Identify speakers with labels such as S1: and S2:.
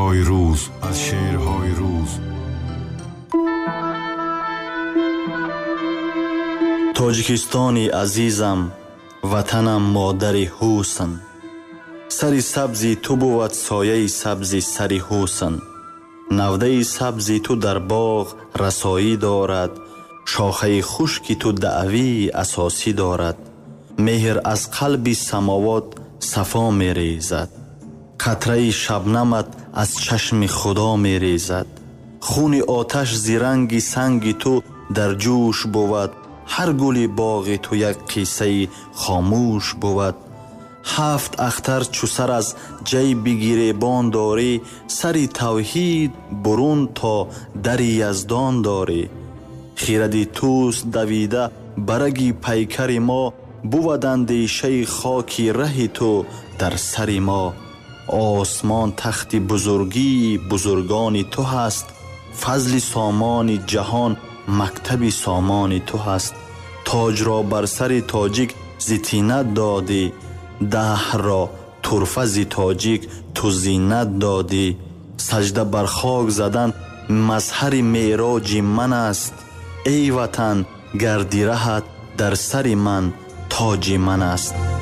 S1: شعرهای روز از شعرهای روز.
S2: тоҷикистони азизам, ватанам модари ҳусн. сари сабзи ту бувад сояи сабзи сари ҳусн. навдаи сабзи ту дар боғ расоӣ дорад, шохаи хушки ту даъвии асосӣ дорад. меҳр аз қалби самовот сафо мерезад, қатраи шабнамат аз чашми худо мерезад. хуни оташ зиранги санги ту дар ҷӯш бувад, ҳар гули боғи ту як қиссаи хомӯш бувад. ҳафт ахтар чу сар аз ҷайби гиребон дорӣ, сари тавҳид бурун то дари яздон дорӣ. хиради туст давида бараги пайкари мо, бувад андешаи хоки раҳи ту дар сари мо. осмон тахти бузургии бузургони ту ҳаст, фазли сомони ҷаҳон мактаби сомони ту ҳаст. тоҷро бар сари тоҷик зитинат додӣ, даҳрро турфа зи тоҷик ту зинат додӣ. саҷда бар хок задан мазҳари меъроҷи ман аст, эй ватан гарди раҳат дар сари ман тоҷи ман аст.